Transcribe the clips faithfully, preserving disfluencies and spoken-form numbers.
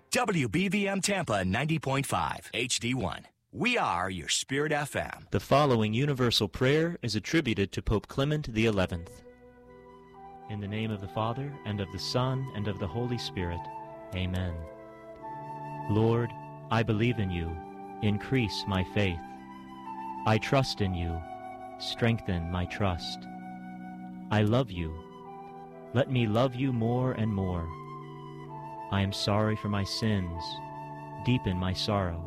W B V M Tampa ninety point five, H D one. We are your Spirit F M. The following universal prayer is attributed to Pope Clement the eleventh. In the name of the Father, and of the Son, and of the Holy Spirit. Amen. Lord, I believe in you. Increase my faith. I trust in you. Strengthen my trust. I love you. Let me love you more and more. I am sorry for my sins. Deepen my sorrow.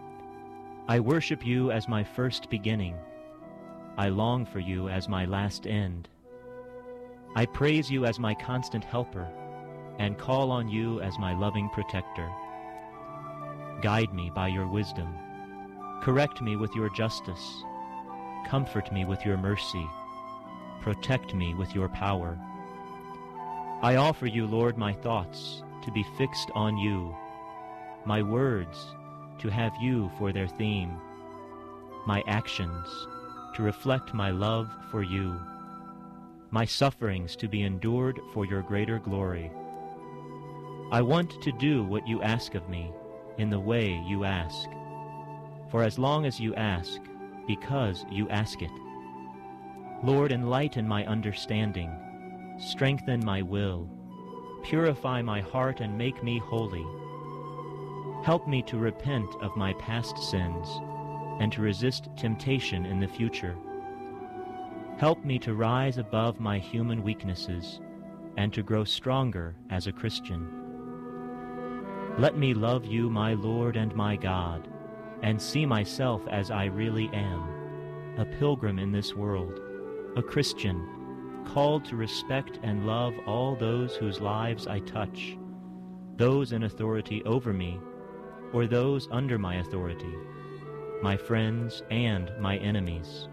I worship you as my first beginning. I long for you as my last end. I praise you as my constant helper, and call on you as my loving protector. Guide me by your wisdom. Correct me with your justice. Comfort me with your mercy. Protect me with your power. I offer you, Lord, my thoughts, to be fixed on you, my words, to have you for their theme, my actions, to reflect my love for you, my sufferings to be endured for your greater glory. I want to do what you ask of me, in the way you ask, for as long as you ask, because you ask it. Lord, enlighten my understanding, strengthen my will, purify my heart and make me holy. Help me to repent of my past sins and to resist temptation in the future. Help me to rise above my human weaknesses and to grow stronger as a Christian. Let me love you, my Lord and my God, and see myself as I really am, a pilgrim in this world, a Christian, called to respect and love all those whose lives I touch, those in authority over me, or those under my authority, my friends and my enemies.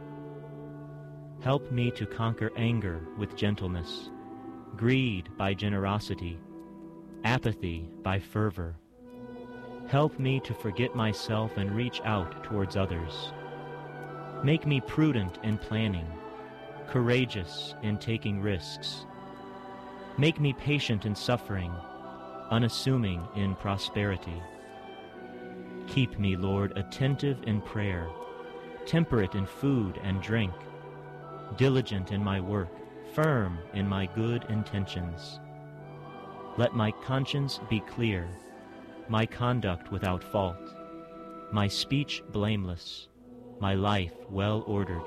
Help me to conquer anger with gentleness, greed by generosity, apathy by fervor. Help me to forget myself and reach out towards others. Make me prudent in planning, courageous in taking risks. Make me patient in suffering, unassuming in prosperity. Keep me, Lord, attentive in prayer, temperate in food and drink, diligent in my work, firm in my good intentions. Let my conscience be clear, my conduct without fault, my speech blameless, my life well ordered.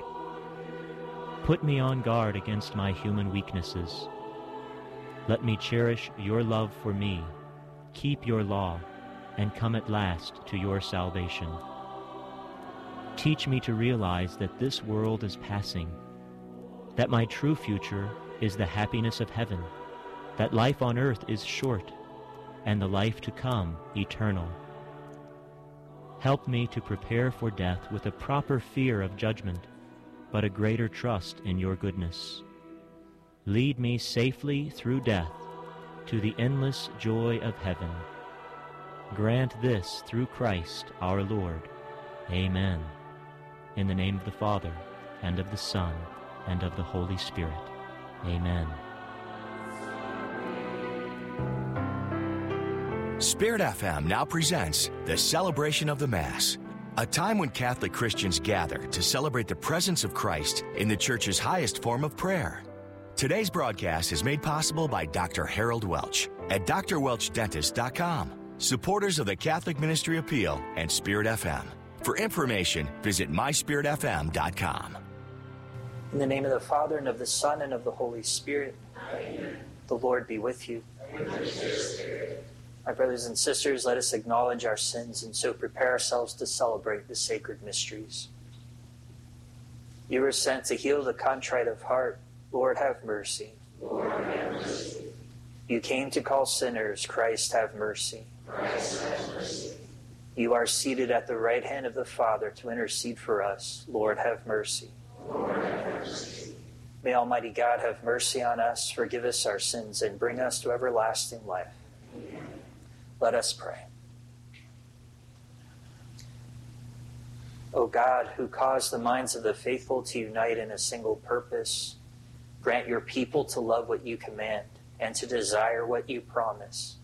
Put me on guard against my human weaknesses. Let me cherish your love for me, keep your law, and come at last to your salvation. Teach me to realize that this world is passing, that my true future is the happiness of heaven, that life on earth is short, and the life to come eternal. Help me to prepare for death with a proper fear of judgment, but a greater trust in your goodness. Lead me safely through death to the endless joy of heaven. Grant this through Christ our Lord. Amen. In the name of the Father, and of the Son, and of the Holy Spirit. Amen. Spirit F M now presents the Celebration of the Mass, a time when Catholic Christians gather to celebrate the presence of Christ in the Church's highest form of prayer. Today's broadcast is made possible by Doctor Harold Welch at d r welch dentist dot com, supporters of the Catholic Ministry Appeal and Spirit F M. For information, visit my spirit f m dot com. In the name of the Father, and of the Son, and of the Holy Spirit. Amen. The Lord be with you. And with your spirit. My brothers and sisters, let us acknowledge our sins and so prepare ourselves to celebrate the sacred mysteries. You were sent to heal the contrite of heart. Lord, have mercy. Lord, have mercy. You came to call sinners. Christ, have mercy. Christ, have mercy. You are seated at the right hand of the Father to intercede for us. Lord, have mercy. Lord, have mercy. May Almighty God have mercy on us, forgive us our sins, and bring us to everlasting life. Amen. Let us pray. O God, who caused the minds of the faithful to unite in a single purpose, grant your people to love what you command and to desire what you promise.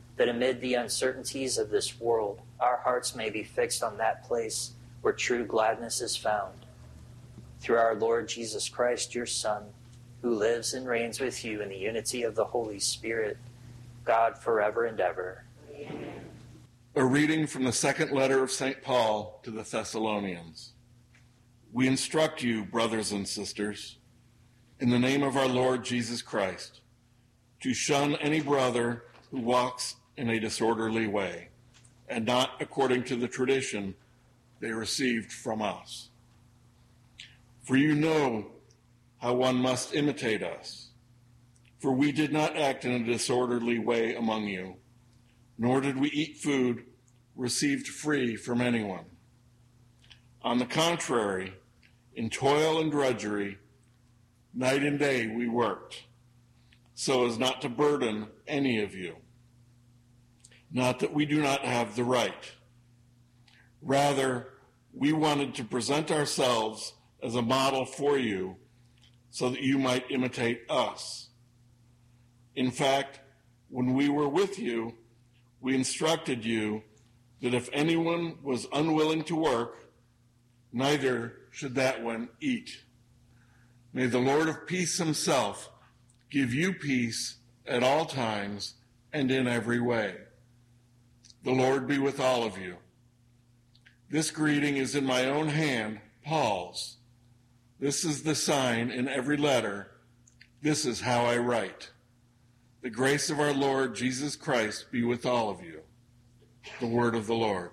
that amid the uncertainties of this world, our hearts may be fixed on that place where true gladness is found. Through our Lord Jesus Christ, your Son, who lives and reigns with you in the unity of the Holy Spirit, God forever and ever. Amen. A reading from the second letter of Saint Paul to the Thessalonians. We instruct you, brothers and sisters, in the name of our Lord Jesus Christ, to shun any brother who walks in a disorderly way, and not according to the tradition they received from us. For you know how one must imitate us. For we did not act in a disorderly way among you, nor did we eat food received free from anyone. On the contrary, in toil and drudgery, night and day we worked, so as not to burden any of you. Not that we do not have the right. Rather, we wanted to present ourselves as a model for you so that you might imitate us. In fact, when we were with you, we instructed you that if anyone was unwilling to work, neither should that one eat. May the Lord of peace himself give you peace at all times and in every way. The Lord be with all of you. This greeting is in my own hand, Paul's. This is the sign in every letter. This is how I write. The grace of our Lord Jesus Christ be with all of you. The word of the Lord.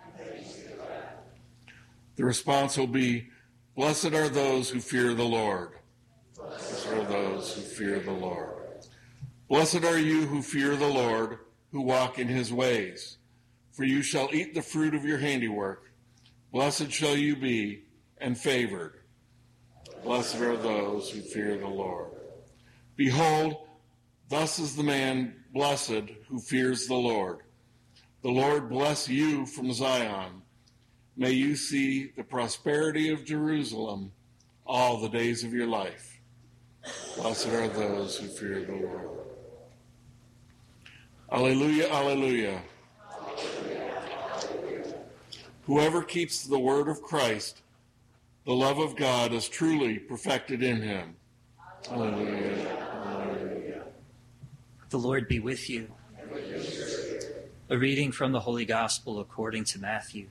The response will be, blessed are those who fear the Lord. Blessed are those who fear the Lord. Blessed are you who fear the Lord, who walk in his ways. For you shall eat the fruit of your handiwork. Blessed shall you be, and favored. Blessed are those who fear the Lord. Behold, thus is the man blessed who fears the Lord. The Lord bless you from Zion. May you see the prosperity of Jerusalem all the days of your life. Blessed are those who fear the Lord. Alleluia, alleluia. Whoever keeps the word of Christ, the love of God is truly perfected in him. Alleluia, alleluia. The Lord be with you. A reading from the Holy Gospel according to Matthew.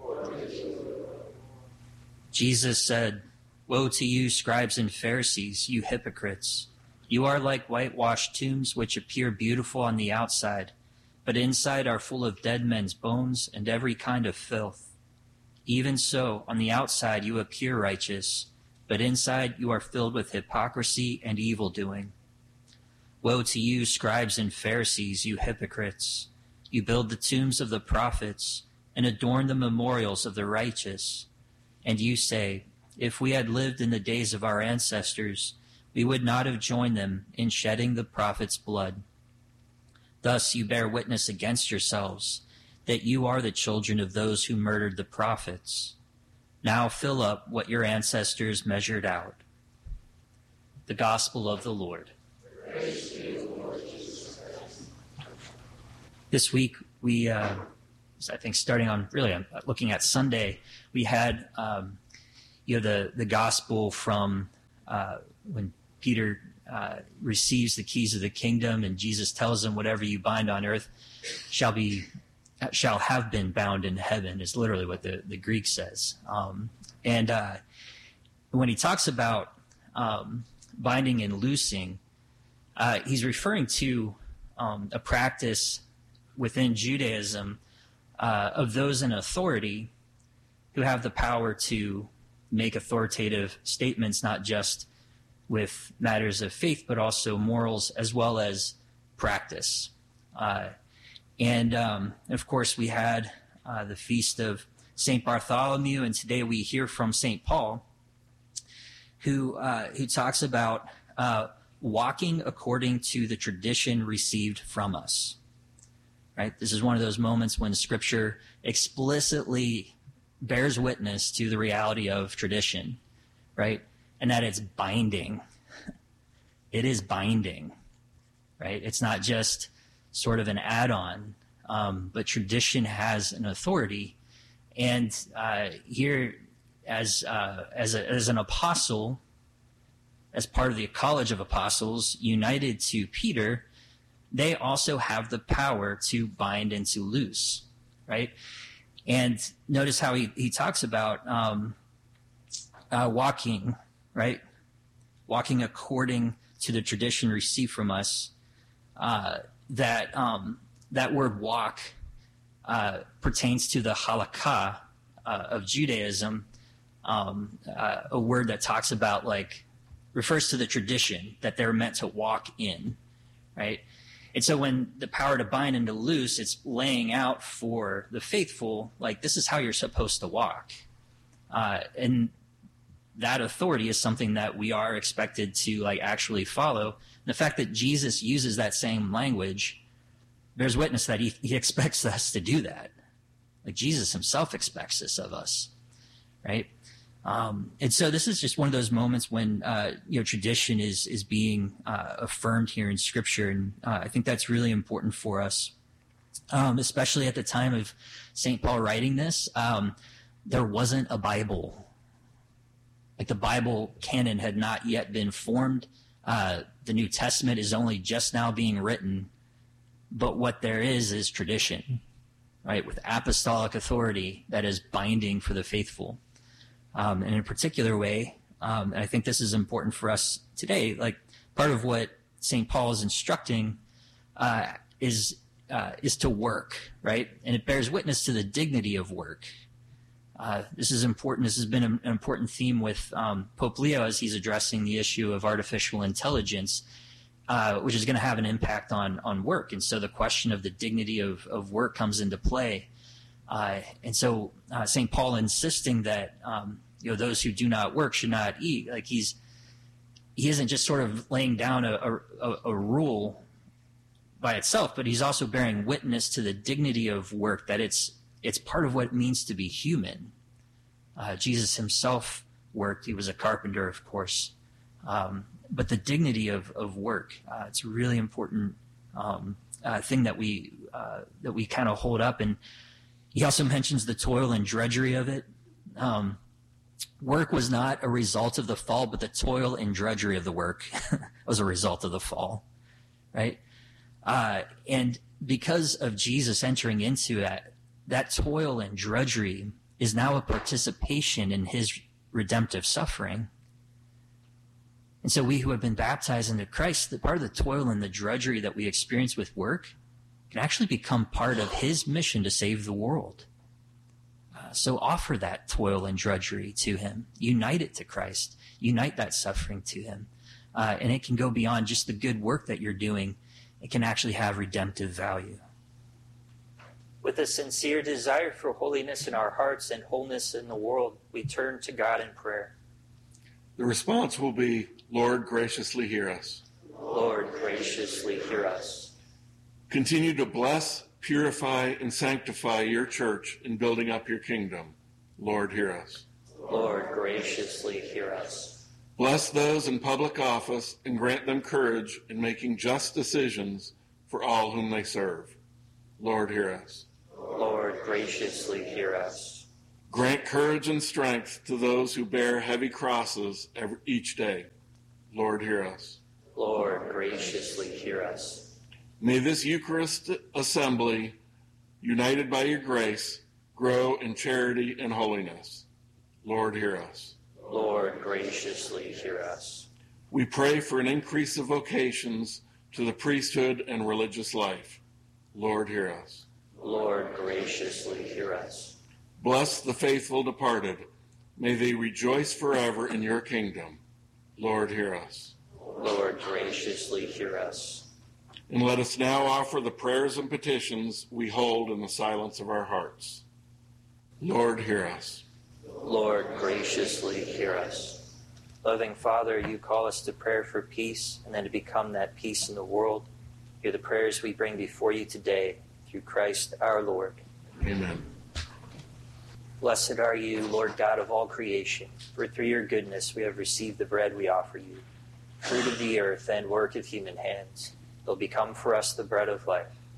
Jesus said, "Woe to you, scribes and Pharisees, you hypocrites! You are like whitewashed tombs which appear beautiful on the outside, but inside are full of dead men's bones and every kind of filth. Even so, on the outside you appear righteous, but inside you are filled with hypocrisy and evildoing. Woe to you, scribes and Pharisees, you hypocrites! You build the tombs of the prophets and adorn the memorials of the righteous. And you say, if we had lived in the days of our ancestors, we would not have joined them in shedding the prophets' blood. Thus you bear witness against yourselves that you are the children of those who murdered the prophets. Now fill up what your ancestors measured out." The Gospel of the Lord. Praise to you, Lord Jesus Christ. This week, we, uh, I think starting on, really, I'm looking at Sunday, we had, um, you know, the, the Gospel from uh, when Peter uh, receives the keys of the kingdom and Jesus tells him, whatever you bind on earth shall be shall have been bound in heaven, is literally what the, the Greek says. Um, and uh, when he talks about um, binding and loosing, uh, he's referring to um, a practice within Judaism uh, of those in authority who have the power to make authoritative statements, not just with matters of faith, but also morals as well as practice. Uh, And, um, of course, we had uh, the feast of Saint Bartholomew, and today we hear from Saint Paul, who uh, who talks about uh, walking according to the tradition received from us. Right? This is one of those moments when Scripture explicitly bears witness to the reality of tradition, right? And that it's binding. It is binding, right? It's not just sort of an add-on, um, but tradition has an authority. And uh, here, as uh, as, a, as an apostle, as part of the College of Apostles, united to Peter, they also have the power to bind and to loose, right? And notice how he, he talks about um, uh, walking, right? Walking according to the tradition received from us. Uh, that um, that word walk uh, pertains to the halakha uh, of Judaism, um, uh, a word that talks about, like, refers to the tradition that they're meant to walk in, right? And so when the power to bind and to loose, it's laying out for the faithful, like, this is how you're supposed to walk. Uh, and that authority is something that we are expected to, like, actually follow. And the fact that Jesus uses that same language bears witness that he, he expects us to do that. Like, Jesus himself expects this of us, right? Um, and so this is just one of those moments when, uh, you know, tradition is, is being uh, affirmed here in Scripture. And uh, I think that's really important for us, um, especially at the time of Saint Paul writing this. Um, there wasn't a Bible. Like, the Bible canon had not yet been formed. Uh, the New Testament is only just now being written. But what there is is tradition, right, with apostolic authority that is binding for the faithful. Um, and in a particular way, um, and I think this is important for us today, like, part of what Saint Paul is instructing uh, is uh, is to work, right? And it bears witness to the dignity of work. Uh, this is important. This has been an important theme with um, Pope Leo as he's addressing the issue of artificial intelligence, uh, which is going to have an impact on on work. And so the question of the dignity of, of work comes into play. Uh, and so uh, Saint Paul insisting that um, you know, those who do not work should not eat. Like, he's he isn't just sort of laying down a, a, a rule by itself, but he's also bearing witness to the dignity of work, that it's it's part of what it means to be human. Uh, Jesus himself worked. He was a carpenter, of course. Um, but the dignity of, of work, uh, it's a really important um, uh, thing that we uh, that we kind of hold up. And he also mentions the toil and drudgery of it. Um, work was not a result of the fall, but the toil and drudgery of the work was a result of the fall, right? Uh, and because of Jesus entering into that, that toil and drudgery is now a participation in his redemptive suffering. And so we who have been baptized into Christ, the part of the toil and the drudgery that we experience with work can actually become part of his mission to save the world. Uh, so offer that toil and drudgery to him. Unite it to Christ. Unite that suffering to him. Uh, and it can go beyond just the good work that you're doing. It can actually have redemptive value. With a sincere desire for holiness in our hearts and wholeness in the world, we turn to God in prayer. The response will be, Lord, graciously hear us. Lord, graciously hear us. Continue to bless, purify, and sanctify your church in building up your kingdom. Lord, hear us. Lord, graciously hear us. Bless those in public office and grant them courage in making just decisions for all whom they serve. Lord, hear us. Lord, graciously hear us. Grant courage and strength to those who bear heavy crosses every, each day. Lord, hear us. Lord, graciously hear us. May this Eucharist assembly, united by your grace, grow in charity and holiness. Lord, hear us. Lord, graciously hear us. We pray for an increase of vocations to the priesthood and religious life. Lord, hear us. Lord, graciously hear us. Bless the faithful departed. May they rejoice forever in your kingdom. Lord, hear us. Lord, graciously hear us. And let us now offer the prayers and petitions we hold in the silence of our hearts. Lord, hear us. Lord, graciously hear us. Loving Father, you call us to prayer for peace and then to become that peace in the world. Hear the prayers we bring before you today through Christ our Lord. Amen. Blessed are you, Lord God of all creation, for through your goodness we have received the bread we offer you, fruit of the earth and work of human hands. It will become for us the bread of life.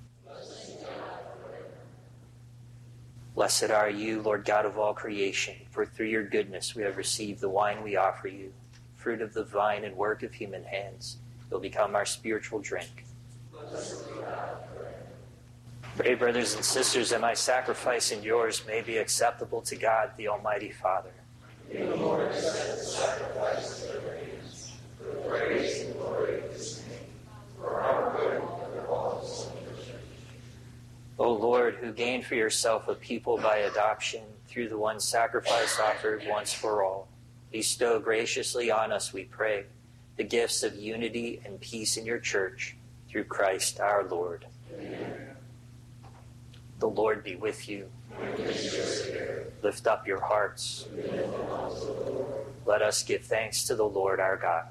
Blessed are you, Lord God of all creation, for through your goodness we have received the wine we offer you, fruit of the vine and work of human hands. It will become our spiritual drink. Pray, brothers and sisters, that my sacrifice and yours may be acceptable to God, the Almighty Father. May the Lord accept the sacrifice of the reins, for the praise and glory of his name, for our good and for all the souls of the church. O Lord, who gained for yourself a people by adoption through the one sacrifice offered once for all, bestow graciously on us, we pray, the gifts of unity and peace in your church, through Christ our Lord. Amen. The Lord be with you. Lift up your hearts. Let us give thanks to the Lord our God.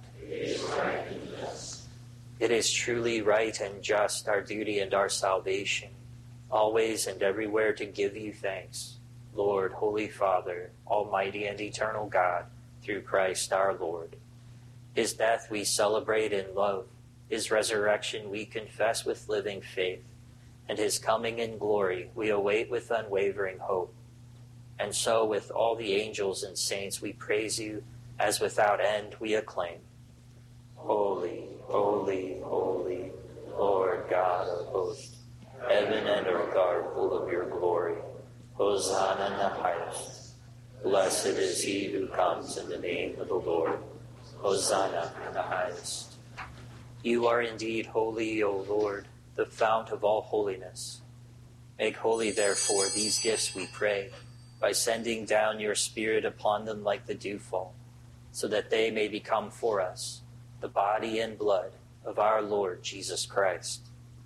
It is truly right and just, our duty and our salvation, always and everywhere to give you thanks, Lord, Holy Father, Almighty and eternal God, through Christ our Lord. His death we celebrate in love, his resurrection we confess with living faith, and his coming in glory we await with unwavering hope. And so with all the angels and saints we praise you, as without end we acclaim. Holy, holy, holy, Lord God of hosts, heaven and earth are full of your glory. Hosanna in the highest. Blessed is he who comes in the name of the Lord. Hosanna in the highest. You are indeed holy, O Lord, the fount of all holiness. Make holy, therefore, these gifts, we pray, by sending down your Spirit upon them like the dewfall, so that they may become for us the body and blood of our Lord Jesus Christ.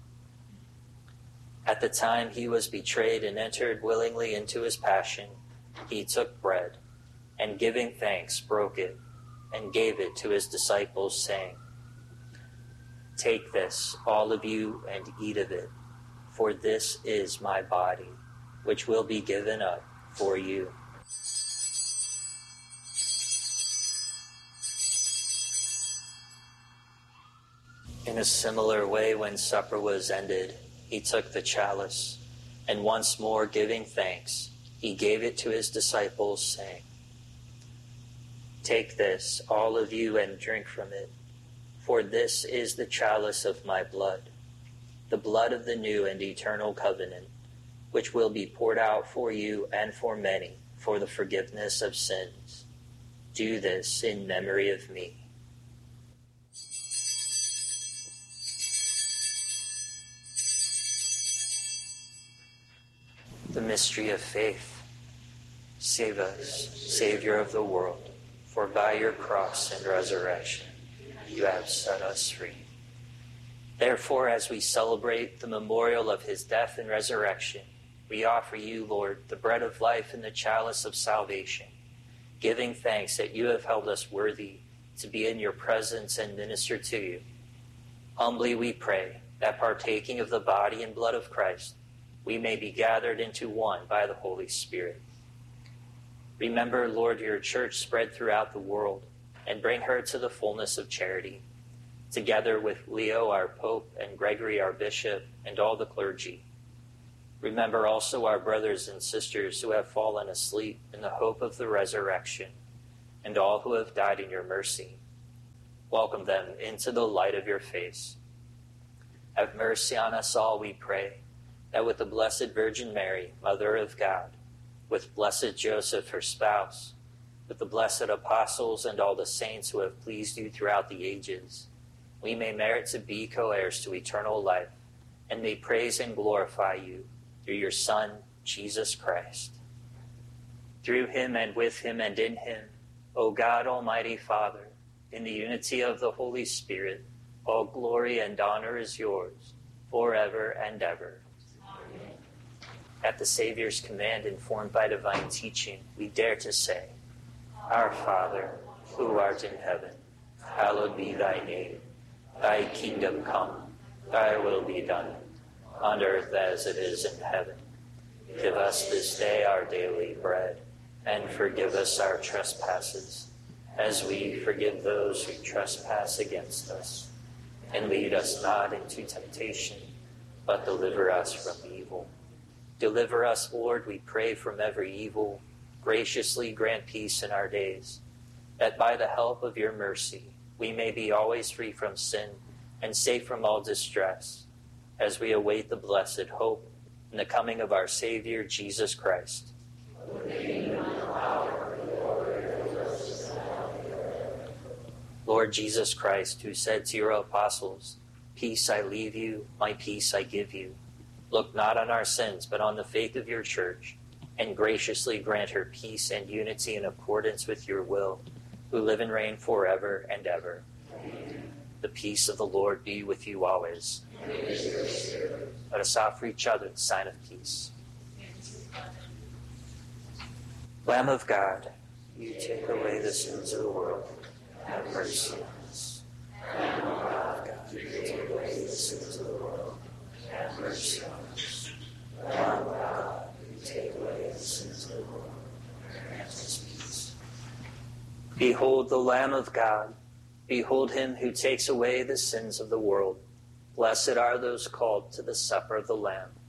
At the time he was betrayed and entered willingly into his passion, he took bread, and giving thanks, broke it, and gave it to his disciples, saying, "Take this, all of you, and eat of it, for this is my body, which will be given up for you." In a similar way, when supper was ended, he took the chalice, and once more giving thanks, he gave it to his disciples, saying, "Take this, all of you, and drink from it, for this is the chalice of my blood, the blood of the new and eternal covenant, which will be poured out for you and for many for the forgiveness of sins. Do this in memory of me." The mystery of faith. Save us, Savior of the world, for by your cross and resurrection you have set us free. Therefore, as we celebrate the memorial of his death and resurrection, we offer you, Lord, the bread of life and the chalice of salvation, giving thanks that you have held us worthy to be in your presence and minister to you. Humbly we pray that, partaking of the body and blood of Christ, we may be gathered into one by the Holy Spirit. Remember, Lord, your church spread throughout the world, and bring her to the fullness of charity, together with Leo, our Pope, and Gregory, our Bishop, and all the clergy. Remember also our brothers and sisters who have fallen asleep in the hope of the resurrection, and all who have died in your mercy. Welcome them into the light of your face. Have mercy on us all, we pray, that with the Blessed Virgin Mary, Mother of God, with blessed Joseph, her spouse, with the blessed apostles and all the saints who have pleased you throughout the ages, we may merit to be co-heirs to eternal life, and may praise and glorify you through your Son, Jesus Christ. Through him and with him and in him, O God, Almighty Father, in the unity of the Holy Spirit, all glory and honor is yours, forever and ever. At the Savior's command, informed by divine teaching, we dare to say, Our Father, who art in heaven, hallowed be thy name. Thy kingdom come, thy will be done, on earth as it is in heaven. Give us this day our daily bread, and forgive us our trespasses, as we forgive those who trespass against us. And lead us not into temptation, but deliver us from evil. Deliver us, Lord, we pray, from every evil. Graciously grant peace in our days, that by the help of your mercy we may be always free from sin and safe from all distress, as we await the blessed hope and the coming of our Savior, Jesus Christ. Lord Jesus Christ, who said to your apostles, "Peace I leave you, my peace I give you," look not on our sins, but on the faith of your church, and graciously grant her peace and unity in accordance with your will, who live and reign forever and ever. Amen. The peace of the Lord be with you always. Let us offer each other the sign of peace. Lamb of God, you take away the sins of the world. Have mercy on us. Lamb of God, you take away the sins of the world. Have mercy on us. Lamb of God, you take away the sins of the world. Grant us peace. Behold the Lamb of God. Behold him who takes away the sins of the world. Blessed are those called to the supper of the Lamb.